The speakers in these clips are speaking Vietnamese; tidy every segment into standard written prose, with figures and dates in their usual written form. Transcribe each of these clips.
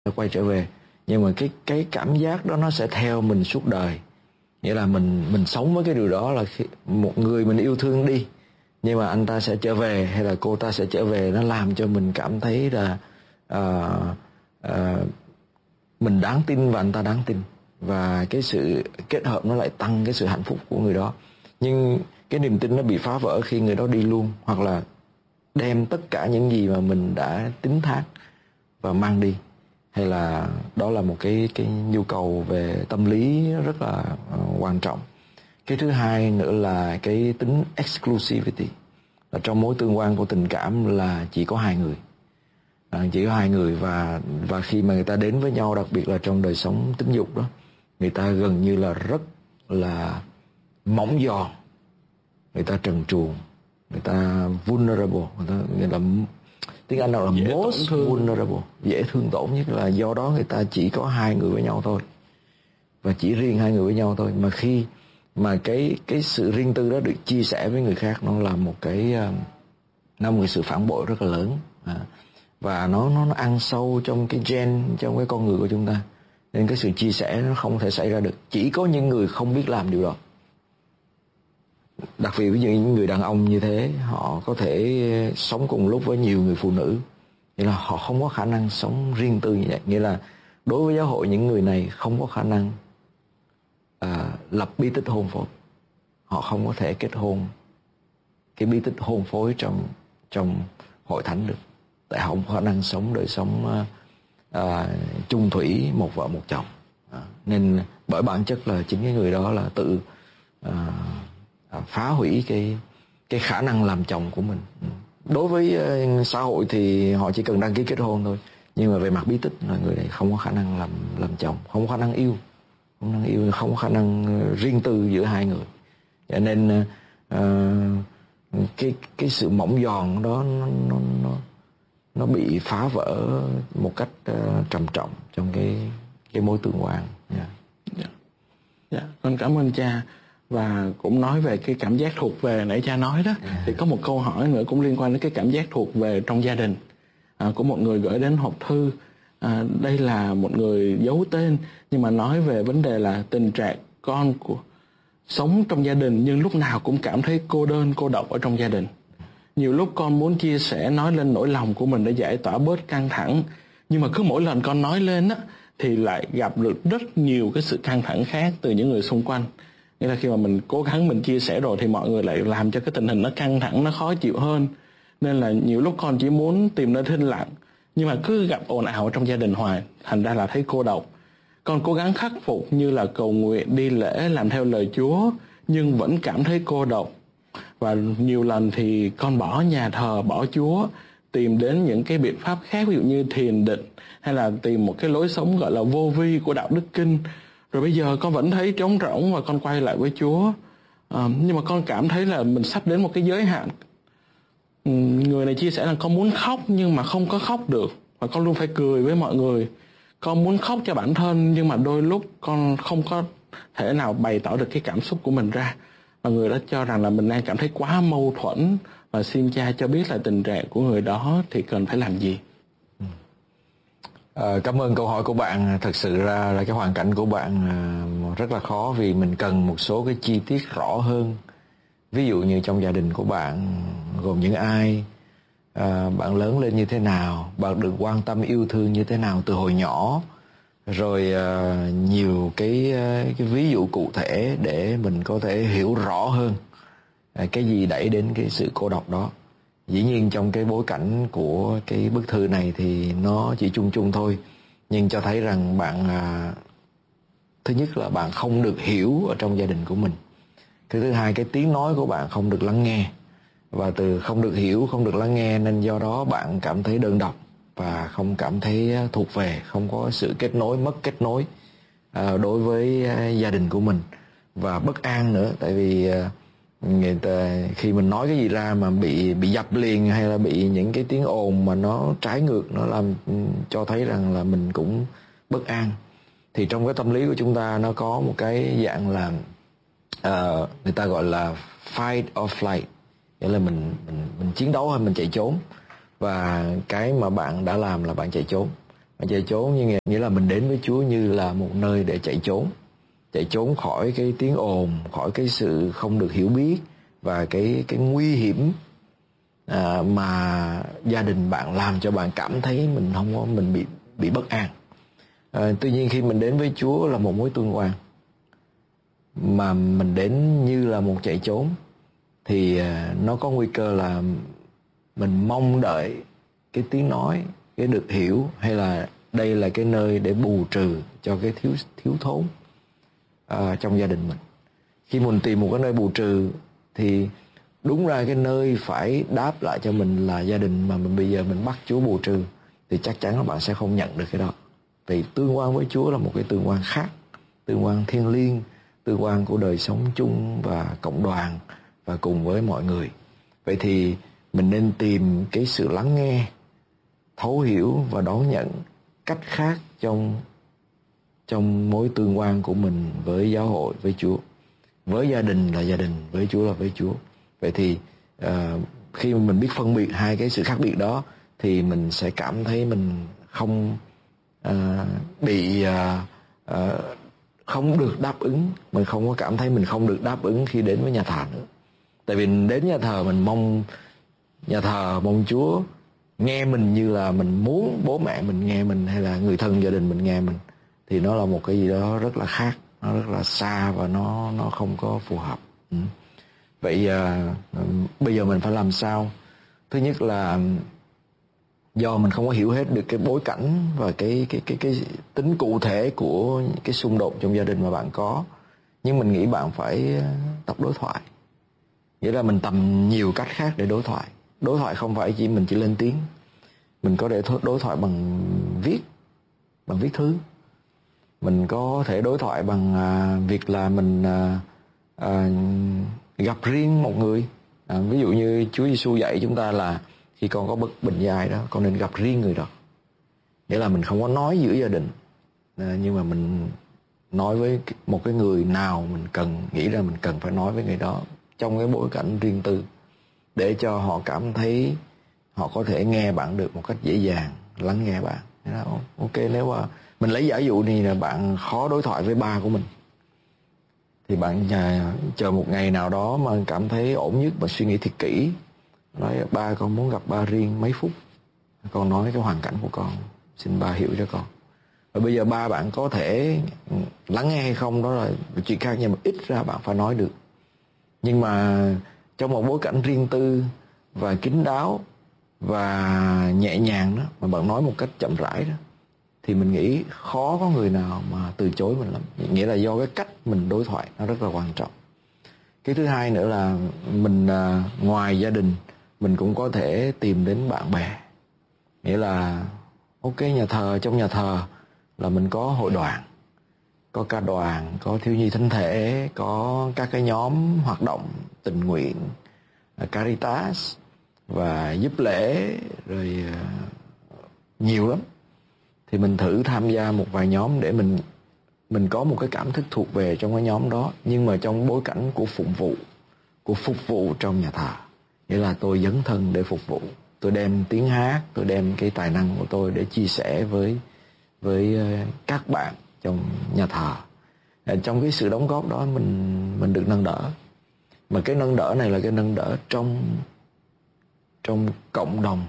quay trở về. Nhưng mà cái cảm giác đó nó sẽ theo mình suốt đời. Nghĩa là mình sống với cái điều đó là khi một người mình yêu thương đi, nhưng mà anh ta sẽ trở về hay là cô ta sẽ trở về, nó làm cho mình cảm thấy là mình đáng tin và anh ta đáng tin, và cái sự kết hợp nó lại tăng cái sự hạnh phúc của người đó. Nhưng cái niềm tin nó bị phá vỡ khi người đó đi luôn, hoặc là đem tất cả những gì mà mình đã tín thác và mang đi, hay là đó là một cái nhu cầu về tâm lý rất là quan trọng. Cái thứ hai nữa là cái tính exclusivity, là trong mối tương quan của tình cảm là chỉ có hai người, chỉ có hai người, và khi mà người ta đến với nhau, đặc biệt là trong đời sống tính dục đó, người ta gần như là rất là mỏng giòn, người ta trần truồng, người ta vulnerable, người ta tiếng Anh là most vulnerable, dễ thương tổn nhất, là do đó người ta chỉ có hai người với nhau thôi, và chỉ riêng hai người với nhau thôi. Mà khi mà cái sự riêng tư đó được chia sẻ với người khác, nó là một cái sự phản bội rất là lớn, và nó ăn sâu trong cái gen, trong cái con người của chúng ta, nên cái sự chia sẻ nó không thể xảy ra được. Chỉ có những người không biết làm điều đó. Đặc biệt ví dụ những người đàn ông như thế, họ có thể sống cùng lúc với nhiều người phụ nữ, nghĩa là họ không có khả năng sống riêng tư như vậy. Nghĩa là đối với giáo hội, những người này không có khả năng lập bí tích hôn phối. Họ không có thể kết hôn, cái bí tích hôn phối trong hội thánh được, tại họ không có khả năng sống đời sống chung thủy, một vợ một chồng. Nên bởi bản chất là chính cái người đó là tự phá hủy cái khả năng làm chồng của mình. Đối với xã hội thì họ chỉ cần đăng ký kết hôn thôi, nhưng mà về mặt bí tích là người này không có khả năng làm chồng, không có khả năng yêu, không có khả năng riêng tư giữa hai người. Cho nên cái sự mỏng giòn đó nó bị phá vỡ một cách trầm trọng trong cái mối tương quan. Con cảm ơn cha. Và cũng nói về cái cảm giác thuộc về nãy cha nói đó, thì có một câu hỏi nữa cũng liên quan đến cái cảm giác thuộc về trong gia đình, của một người gửi đến hộp thư. Đây là một người giấu tên, nhưng mà nói về vấn đề là tình trạng con của sống trong gia đình nhưng lúc nào cũng cảm thấy cô đơn, cô độc ở trong gia đình. Nhiều lúc con muốn chia sẻ, nói lên nỗi lòng của mình để giải tỏa bớt căng thẳng, nhưng mà cứ mỗi lần con nói lên á thì lại gặp được rất nhiều cái sự căng thẳng khác từ những người xung quanh. Nghĩa là khi mà mình cố gắng mình chia sẻ rồi thì mọi người lại làm cho cái tình hình nó căng thẳng, nó khó chịu hơn. Nên là nhiều lúc con chỉ muốn tìm nơi thinh lặng, nhưng mà cứ gặp ồn ào ở trong gia đình hoài, thành ra là thấy cô độc. Con cố gắng khắc phục như là cầu nguyện, đi lễ, làm theo lời Chúa, nhưng vẫn cảm thấy cô độc. Và nhiều lần thì con bỏ nhà thờ, bỏ Chúa, tìm đến những cái biện pháp khác, ví dụ như thiền định, hay là tìm một cái lối sống gọi là vô vi của đạo đức kinh. Rồi bây giờ con vẫn thấy trống rỗng và con quay lại với Chúa. Nhưng mà con cảm thấy là mình sắp đến một cái giới hạn. Người này chia sẻ là con muốn khóc nhưng mà không có khóc được, và con luôn phải cười với mọi người. Con muốn khóc cho bản thân, nhưng mà đôi lúc con không có thể nào bày tỏ được cái cảm xúc của mình ra. Và người đó cho rằng là mình đang cảm thấy quá mâu thuẫn, và xin cha cho biết là tình trạng của người đó thì cần phải làm gì. Cảm ơn câu hỏi của bạn. Thật sự ra là cái hoàn cảnh của bạn rất là khó, vì mình cần một số cái chi tiết rõ hơn. Ví dụ như trong gia đình của bạn gồm những ai, bạn lớn lên như thế nào, bạn được quan tâm yêu thương như thế nào từ hồi nhỏ, rồi nhiều cái ví dụ cụ thể để mình có thể hiểu rõ hơn cái gì đẩy đến cái sự cô độc đó. Dĩ nhiên trong cái bối cảnh của cái bức thư này thì nó chỉ chung chung thôi, nhưng cho thấy rằng bạn thứ nhất là bạn không được hiểu ở trong gia đình của mình. Cái thứ hai, cái tiếng nói của bạn không được lắng nghe, và từ không được hiểu, không được lắng nghe nên do đó bạn cảm thấy đơn độc và không cảm thấy thuộc về, không có sự kết nối, mất kết nối đối với gia đình của mình, và bất an nữa. Tại vì người ta khi mình nói cái gì ra mà bị dập liền, hay là bị những cái tiếng ồn mà nó trái ngược, nó làm cho thấy rằng là mình cũng bất an. Thì trong cái tâm lý của chúng ta nó có một cái dạng là người ta gọi là fight or flight, nghĩa là mình chiến đấu hay mình chạy trốn. Và cái mà bạn đã làm là bạn chạy trốn. Chạy trốn như nghĩa là mình đến với Chúa như là một nơi để chạy trốn khỏi cái tiếng ồn, khỏi cái sự không được hiểu biết và cái nguy hiểm mà gia đình bạn làm cho bạn cảm thấy mình bị bất an. Tuy nhiên khi mình đến với Chúa là một mối tương quan, mà mình đến như là một chạy trốn, thì nó có nguy cơ là mình mong đợi cái tiếng nói, cái được hiểu, hay là đây là cái nơi để bù trừ cho cái thiếu thốn trong gia đình mình. Khi mình tìm một cái nơi bù trừ thì đúng ra cái nơi phải đáp lại cho mình là gia đình, mà bây giờ mình bắt Chúa bù trừ thì chắc chắn là bạn sẽ không nhận được cái đó. Vì tương quan với Chúa là một cái tương quan khác, tương quan thiêng liêng, tương quan của đời sống chung và cộng đoàn và cùng với mọi người. Vậy thì mình nên tìm cái sự lắng nghe, thấu hiểu và đón nhận cách khác trong mối tương quan của mình với giáo hội, với Chúa. Với gia đình là gia đình, với Chúa là với Chúa. Vậy thì khi mình biết phân biệt hai cái sự khác biệt đó thì mình sẽ cảm thấy mình không không được đáp ứng. Mình không có cảm thấy mình không được đáp ứng khi đến với nhà thờ nữa. Tại vì đến nhà thờ mình mong nhà thờ, mong Chúa nghe mình như là mình muốn bố mẹ mình nghe mình, hay là người thân gia đình mình nghe mình, thì nó là một cái gì đó rất là khác, nó rất là xa và nó không có phù hợp. Vậy bây giờ mình phải làm sao? Thứ nhất là do mình không có hiểu hết được cái bối cảnh và cái tính cụ thể của cái xung đột trong gia đình mà bạn có, nhưng mình nghĩ bạn phải tập đối thoại. Nghĩa là mình tầm nhiều cách khác để đối thoại. Đối thoại không phải mình chỉ lên tiếng. Mình có thể đối thoại bằng viết thư. Mình có thể đối thoại bằng việc là mình gặp riêng một người. Ví dụ như Chúa Giêsu dạy chúng ta là khi con có bất bình với ai đó, con nên gặp riêng người đó. Nghĩa là mình không có nói giữa gia đình, nhưng mà mình nói với một cái người nào mình nghĩ ra mình cần phải nói với người đó trong cái bối cảnh riêng tư, để cho họ cảm thấy họ có thể nghe bạn được một cách dễ dàng, lắng nghe bạn. Ok, nếu mà mình lấy giả dụ thì là bạn khó đối thoại với ba của mình, thì bạn chờ một ngày nào đó mà cảm thấy ổn nhất và suy nghĩ thật kỹ, nói ba, con muốn gặp ba riêng mấy phút, con nói cái hoàn cảnh của con, xin ba hiểu cho con. Và bây giờ ba bạn có thể lắng nghe hay không đó là chuyện khác, nhưng mà ít ra bạn phải nói được. Nhưng mà trong một bối cảnh riêng tư và kín đáo và nhẹ nhàng đó, mà bạn nói một cách chậm rãi đó, thì mình nghĩ khó có người nào mà từ chối mình lắm. Nghĩa là do cái cách mình đối thoại nó rất là quan trọng. Cái thứ hai nữa là mình ngoài gia đình mình cũng có thể tìm đến bạn bè. Nghĩa là ok, trong nhà thờ là mình có hội đoàn, có ca đoàn, có thiếu nhi thánh thể, có các cái nhóm hoạt động tình nguyện, Caritas và giúp lễ, rồi nhiều lắm. Thì mình thử tham gia một vài nhóm để mình có một cái cảm thức thuộc về trong cái nhóm đó, nhưng mà trong bối cảnh của phục vụ trong nhà thờ. Nghĩa là tôi dấn thân để phục vụ, tôi đem tiếng hát, tôi đem cái tài năng của tôi để chia sẻ với các bạn trong nhà thờ. Trong cái sự đóng góp đó mình được nâng đỡ. Mà cái nâng đỡ này là cái nâng đỡ trong cộng đồng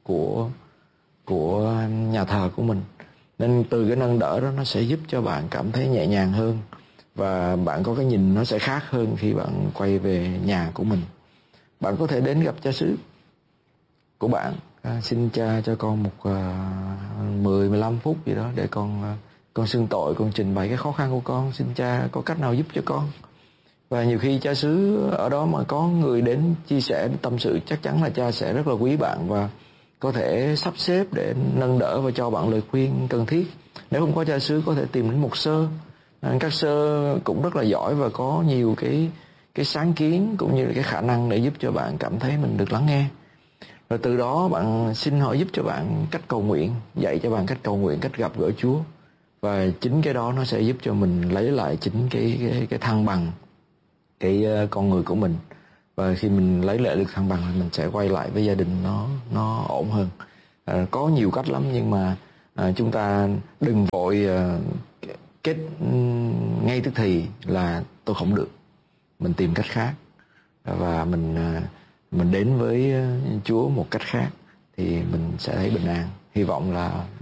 của nhà thờ của mình. Nên từ cái nâng đỡ đó nó sẽ giúp cho bạn cảm thấy nhẹ nhàng hơn, và bạn có cái nhìn nó sẽ khác hơn khi bạn quay về nhà của mình. Bạn có thể đến gặp cha xứ của bạn, xin cha cho con một 10-15 phút gì đó để con xưng tội, con trình bày cái khó khăn của con, xin cha có cách nào giúp cho con. Và nhiều khi cha xứ ở đó mà có người đến chia sẻ tâm sự, chắc chắn là cha sẽ rất là quý bạn và có thể sắp xếp để nâng đỡ và cho bạn lời khuyên cần thiết. Nếu không có cha xứ, có thể tìm đến mục sư. Các sơ cũng rất là giỏi và có nhiều cái sáng kiến cũng như là cái khả năng để giúp cho bạn cảm thấy mình được lắng nghe. Rồi từ đó bạn xin họ giúp cho bạn cách cầu nguyện, dạy cho bạn cách cầu nguyện, cách gặp gỡ Chúa. Và chính cái đó nó sẽ giúp cho mình lấy lại chính cái thăng bằng cái con người của mình. Và khi mình lấy lại được thăng bằng thì mình sẽ quay lại với gia đình nó ổn hơn. Có nhiều cách lắm, nhưng mà chúng ta đừng vội kết ngay tức thì là tôi không được, mình tìm cách khác và mình đến với Chúa một cách khác thì mình sẽ thấy bình an. Hy vọng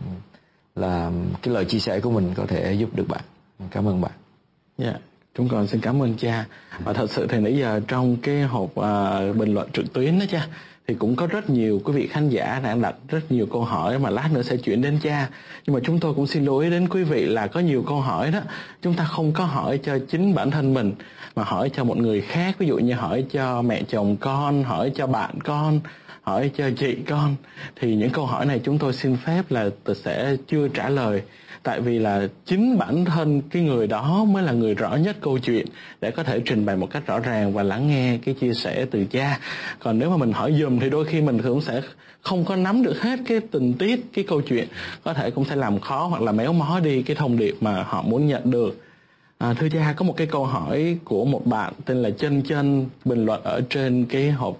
là cái lời chia sẻ của mình có thể giúp được bạn. Cảm ơn bạn. Dạ, chúng con xin cảm ơn cha. Và thật sự thì nãy giờ trong cái hộp bình luận trực tuyến đó cha, thì cũng có rất nhiều quý vị khán giả đang đặt rất nhiều câu hỏi mà lát nữa sẽ chuyển đến cha. Nhưng mà chúng tôi cũng xin lưu ý đến quý vị là có nhiều câu hỏi đó chúng ta không có hỏi cho chính bản thân mình mà hỏi cho một người khác. Ví dụ như hỏi cho mẹ chồng con, hỏi cho bạn con, hỏi cho chị con. Thì những câu hỏi này chúng tôi xin phép là sẽ chưa trả lời. Tại vì là chính bản thân cái người đó mới là người rõ nhất câu chuyện để có thể trình bày một cách rõ ràng và lắng nghe cái chia sẻ từ cha. Còn nếu mà mình hỏi dùm thì đôi khi mình cũng sẽ không có nắm được hết cái tình tiết, cái câu chuyện. Có thể cũng sẽ làm khó hoặc là méo mó đi cái thông điệp mà họ muốn nhận được. Thưa cha, có một cái câu hỏi của một bạn tên là Chân Chân bình luận ở trên cái hộp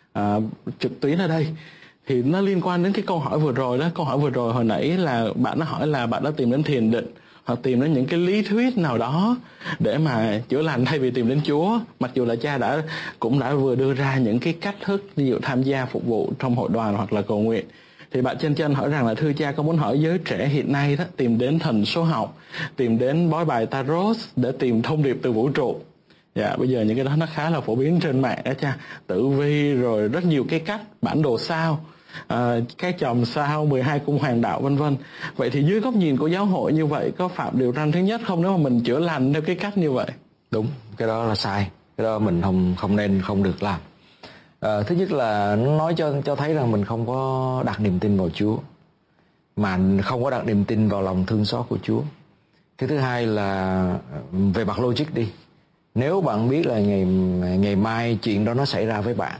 trực tuyến ở đây. Thì nó liên quan đến cái câu hỏi vừa rồi đó. Câu hỏi vừa rồi hồi nãy là bạn nó hỏi là bạn đã tìm đến thiền định hoặc tìm đến những cái lý thuyết nào đó để mà chữa lành thay vì tìm đến Chúa. Mặc dù là cha cũng đã vừa đưa ra những cái cách thức, ví dụ tham gia phục vụ trong hội đoàn hoặc là cầu nguyện. Thì bạn Chân Chân hỏi rằng là thưa cha, có muốn hỏi giới trẻ hiện nay đó tìm đến thần số học, tìm đến bói bài tarot để tìm thông điệp từ vũ trụ. Dạ, bây giờ những cái đó nó khá là phổ biến trên mạng đó cha. Tử vi rồi rất nhiều cái cách, bản đồ sao, cái chòm sao, 12 cung hoàng đạo vân vân. Vậy thì dưới góc nhìn của giáo hội như vậy có phạm điều răn thứ nhất không nếu mà mình chữa lành theo cái cách như vậy? Đúng, cái đó là sai. Cái đó mình không nên, không được làm. Thứ nhất là nó nói cho thấy rằng mình không có đặt niềm tin vào Chúa, mà không có đặt niềm tin vào lòng thương xót của Chúa. Cái thứ hai là về mặt logic đi. Nếu bạn biết là ngày mai chuyện đó nó xảy ra với bạn,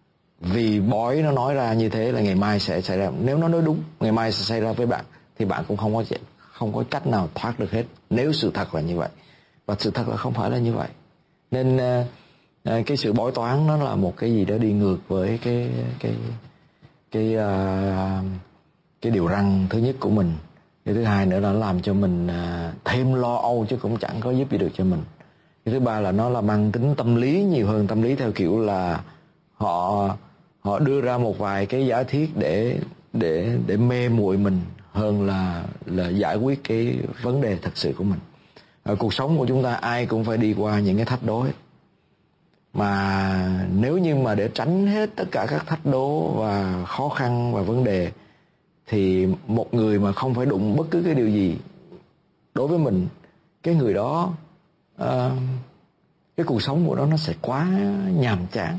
vì bói nó nói ra như thế là ngày mai sẽ xảy ra, nếu nó nói đúng ngày mai sẽ xảy ra với bạn thì bạn cũng không có cách nào thoát được hết, nếu sự thật là như vậy. Và sự thật là không phải là như vậy. Nên cái sự bói toán nó là một cái gì đó đi ngược với cái điều răn thứ nhất của mình. Cái thứ hai nữa là nó làm cho mình thêm lo âu chứ cũng chẳng có giúp gì được cho mình. Cái thứ ba là nó là mang tính tâm lý nhiều hơn, tâm lý theo kiểu là họ đưa ra một vài cái giả thiết để mê muội mình hơn là giải quyết cái vấn đề thật sự của mình. Cuộc sống của chúng ta ai cũng phải đi qua những cái thách đố hết. Mà nếu như mà để tránh hết tất cả các thách đố và khó khăn và vấn đề thì một người mà không phải đụng bất cứ cái điều gì, đối với mình cái người đó cái cuộc sống của nó sẽ quá nhàm chán,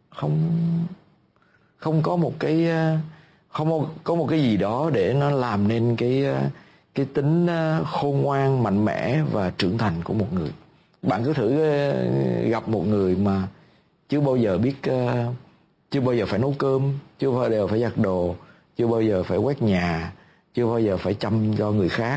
không có một cái gì đó để nó làm nên cái tính khôn ngoan, mạnh mẽ và trưởng thành của một người. Bạn cứ thử gặp một người mà chưa bao giờ phải nấu cơm, chưa bao giờ phải giặt đồ, chưa bao giờ phải quét nhà, chưa bao giờ phải chăm cho người khác,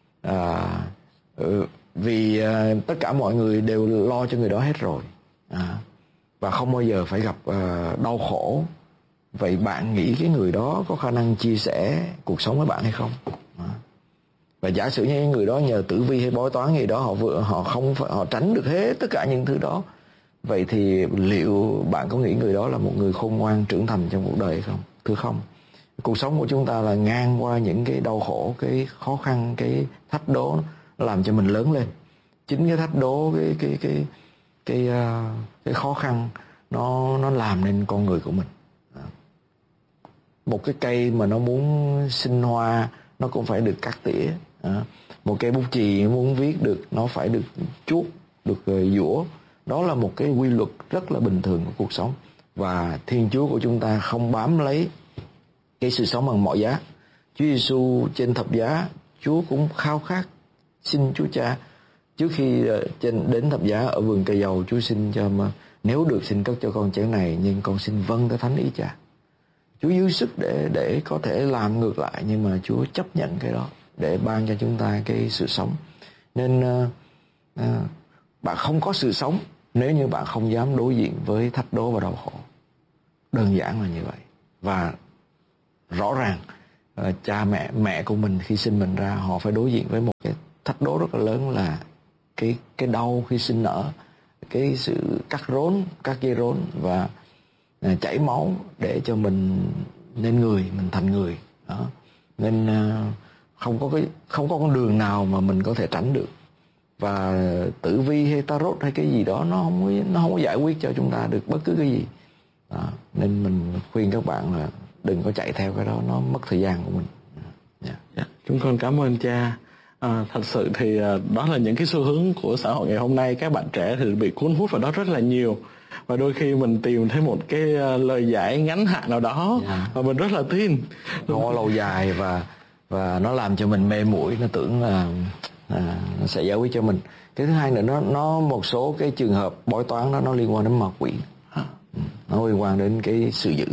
vì tất cả mọi người đều lo cho người đó hết rồi, và không bao giờ phải gặp đau khổ. Vậy bạn nghĩ cái người đó có khả năng chia sẻ cuộc sống với bạn hay không? Và giả sử như người đó nhờ tử vi hay bói toán gì đó họ tránh được hết tất cả những thứ đó, vậy thì liệu bạn có nghĩ người đó là một người khôn ngoan trưởng thành trong cuộc đời hay không? Thưa không. Cuộc sống của chúng ta là ngang qua những cái đau khổ, cái khó khăn, cái thách đố làm cho mình lớn lên. Chính cái thách đố, cái khó khăn nó làm nên con người của mình. Một cái cây mà nó muốn sinh hoa nó cũng phải được cắt tỉa. Một cây bút chì muốn viết được nó phải được chuốt, được giũa. Đó là một cái quy luật rất là bình thường của cuộc sống. Và Thiên Chúa của chúng ta không bám lấy cái sự sống bằng mọi giá. Chúa Giêsu trên thập giá, Chúa cũng khao khát xin Chúa Cha trước khi đến thập giá ở vườn cây dầu. Chúa xin cho mà nếu được xin cất cho con chén này, nhưng con xin vâng theo thánh ý Cha. Chúa dư sức để có thể làm ngược lại, nhưng mà Chúa chấp nhận cái đó để ban cho chúng ta cái sự sống. Nên bạn không có sự sống nếu như bạn không dám đối diện với thách đố và đau khổ. Đơn giản là như vậy. Và rõ ràng cha mẹ của mình khi sinh mình ra, họ phải đối diện với một cái thách đố rất là lớn là cái đau khi sinh nở, cái sự cắt dây rốn và chảy máu để cho mình nên người, mình thành người đó. Nên không có con đường nào mà mình có thể tránh được, và tử vi hay tarot hay cái gì đó nó không có giải quyết cho chúng ta được bất cứ cái gì đó. Nên mình khuyên các bạn là đừng có chạy theo cái đó, nó mất thời gian của mình. Chúng con cảm ơn cha. Thật sự thì đó là những cái xu hướng của xã hội ngày hôm nay. Các bạn trẻ thì bị cuốn hút vào đó rất là nhiều, và đôi khi mình tìm thấy một cái lời giải ngắn hạn nào đó và mình rất là tin không có lâu dài, và nó làm cho mình mê muội, nó tưởng là nó sẽ giải quyết cho mình. Cái thứ hai nữa, nó một số cái trường hợp bói toán đó nó liên quan đến ma quỷ, nó liên quan đến cái sự dữ.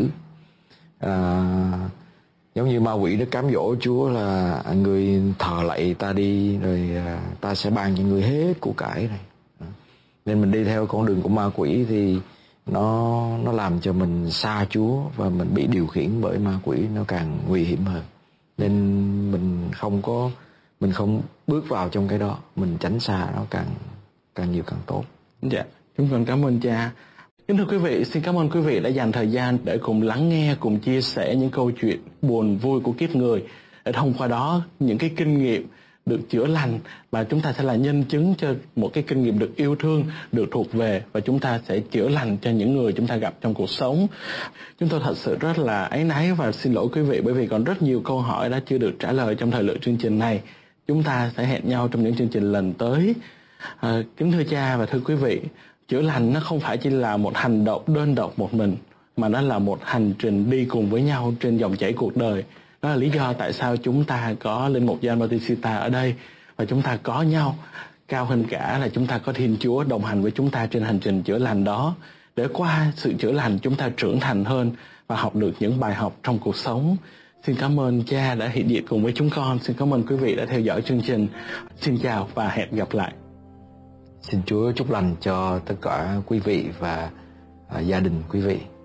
Giống như ma quỷ nó cám dỗ Chúa là người thờ lạy ta đi, rồi ta sẽ ban cho người hết của cải này. Nên mình đi theo con đường của ma quỷ thì nó làm cho mình xa Chúa, và mình bị điều khiển bởi ma quỷ, nó càng nguy hiểm hơn. Nên mình không bước vào trong cái đó, mình tránh xa nó càng nhiều càng tốt. Dạ, chúng con cảm ơn cha. Kính thưa quý vị, xin cảm ơn quý vị đã dành thời gian để cùng lắng nghe, cùng chia sẻ những câu chuyện buồn vui của kiếp người. Để thông qua đó những cái kinh nghiệm được chữa lành, và chúng ta sẽ là nhân chứng cho một cái kinh nghiệm được yêu thương, được thuộc về, và chúng ta sẽ chữa lành cho những người chúng ta gặp trong cuộc sống. Chúng tôi thật sự rất là áy náy và xin lỗi quý vị, bởi vì còn rất nhiều câu hỏi đã chưa được trả lời trong thời lượng chương trình này. Chúng ta sẽ hẹn nhau trong những chương trình lần tới. Kính thưa cha và thưa quý vị, chữa lành nó không phải chỉ là một hành động đơn độc một mình, mà nó là một hành trình đi cùng với nhau trên dòng chảy cuộc đời. Đó là lý do tại sao chúng ta có Linh mục Gioan Bautista ở đây, và chúng ta có nhau. Cao hơn cả là chúng ta có Thiên Chúa đồng hành với chúng ta trên hành trình chữa lành đó. Để qua sự chữa lành chúng ta trưởng thành hơn và học được những bài học trong cuộc sống. Xin cảm ơn cha đã hiện diện cùng với chúng con. Xin cảm ơn quý vị đã theo dõi chương trình. Xin chào và hẹn gặp lại. Xin Chúa chúc lành cho tất cả quý vị và gia đình quý vị.